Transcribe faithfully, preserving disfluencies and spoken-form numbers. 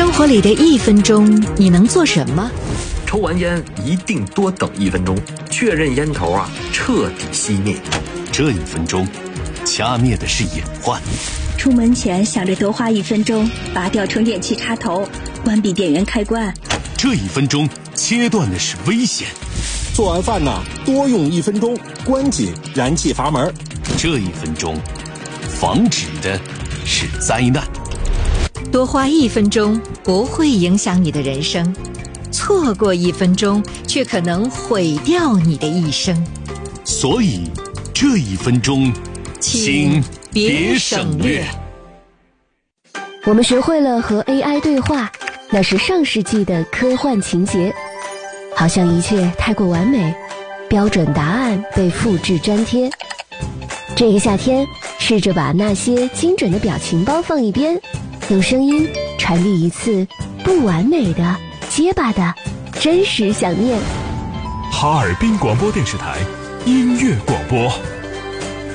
生活里的一分钟，你能做什么？ 抽完烟一定多等一分钟，确认烟头啊彻底熄灭。 这一分钟，掐灭的是隐患。 出门前想着多花一分钟，拔掉充电器插头，关闭电源开关。 这一分钟，切断的是危险。 做完饭呢，多用一分钟，关紧燃气阀门。 这一分钟，防止的是灾难。 多花一分钟不会影响你的人生，错过一分钟却可能毁掉你的一生。 所以，这一分钟，请别省略。 我们学会了和 A I 对话，那是上世纪的科幻情节。好像一切太过完美，标准答案被复制粘贴。这个夏天，试着把那些精准的表情包放一边，用声音传递一次不完美的、结巴的真实想念。 哈尔滨广播电视台音乐广播。